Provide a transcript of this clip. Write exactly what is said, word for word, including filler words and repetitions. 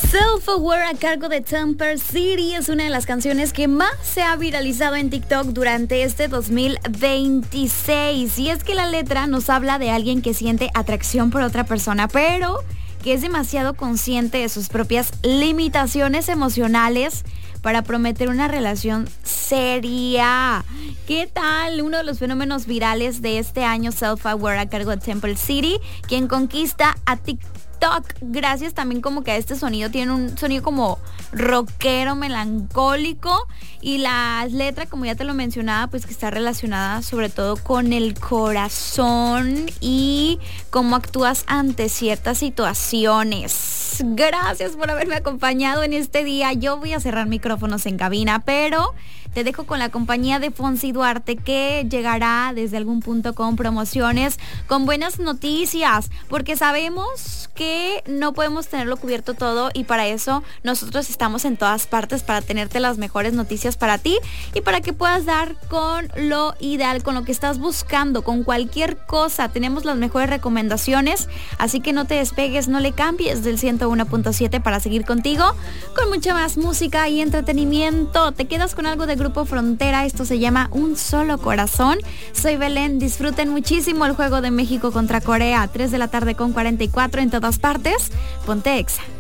Self-Aware a cargo de Temper City es una de las canciones que más se ha viralizado en TikTok durante este dos mil veintiséis. Y es que la letra nos habla de alguien que siente atracción por otra persona, pero que es demasiado consciente de sus propias limitaciones emocionales para prometer una relación seria. ¿Qué tal? Uno de los fenómenos virales de este año, Self-Aware a cargo de Temple City, quien conquista a TikTok gracias también como que a este sonido. Tiene un sonido como rockero, melancólico, y la letra, como ya te lo mencionaba, pues que está relacionada sobre todo con el corazón y cómo actúas ante ciertas situaciones. Gracias por haberme acompañado en este día. Yo voy a cerrar micrófonos en cabina, pero te dejo con la compañía de Fonsi Duarte, que llegará desde algún punto con promociones, con buenas noticias, porque sabemos que no podemos tenerlo cubierto todo, y para eso nosotros estamos en todas partes para tenerte las mejores noticias para ti y para que puedas dar con lo ideal, con lo que estás buscando, con cualquier cosa. Tenemos las mejores recomendaciones, así que no te despegues, no le cambies del ciento uno punto siete para seguir contigo con mucha más música y entretenimiento. Te quedas con algo de Grupo Frontera, esto se llama Un Solo Corazón. Soy Belén, disfruten muchísimo el juego de México contra Corea, tres de la tarde con cuarenta y cuatro en todas partes. Ponte Exa.